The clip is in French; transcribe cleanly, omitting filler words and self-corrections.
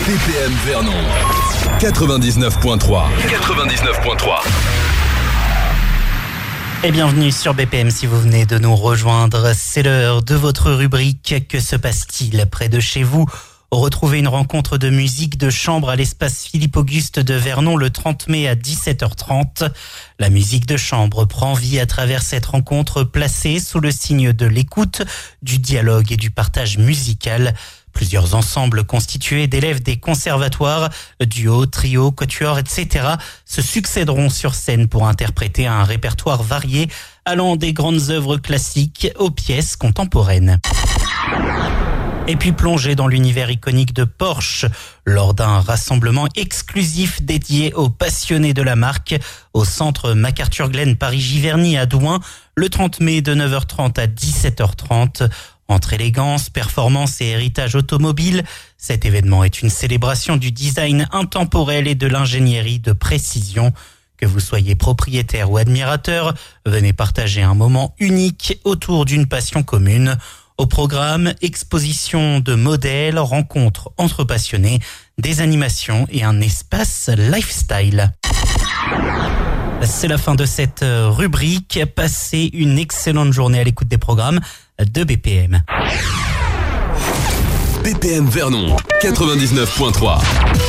BPM Vernon 99.3. Et bienvenue sur BPM si vous venez de nous rejoindre. C'est l'heure de votre rubrique. Que se passe-t-il près de chez vous ? Retrouvez une rencontre de musique de chambre à l'espace Philippe-Auguste de Vernon le 30 mai à 17h30. La musique de chambre prend vie à travers cette rencontre placée sous le signe de l'écoute, du dialogue et du partage musical. Plusieurs ensembles constitués d'élèves des conservatoires, duos, trios, quatuors, etc. se succéderont sur scène pour interpréter un répertoire varié allant des grandes œuvres classiques aux pièces contemporaines. Et puis plonger dans l'univers iconique de Porsche lors d'un rassemblement exclusif dédié aux passionnés de la marque au centre MacArthur-Glen Paris-Giverny à Douin le 30 mai de 9h30 à 17h30. Entre élégance, performance et héritage automobile, cet événement est une célébration du design intemporel et de l'ingénierie de précision. Que vous soyez propriétaire ou admirateur, venez partager un moment unique autour d'une passion commune. Au programme, exposition de modèles, rencontres entre passionnés, des animations et un espace lifestyle. C'est la fin de cette rubrique. Passez une excellente journée à l'écoute des programmes de BPM. BPM Vernon 99.3.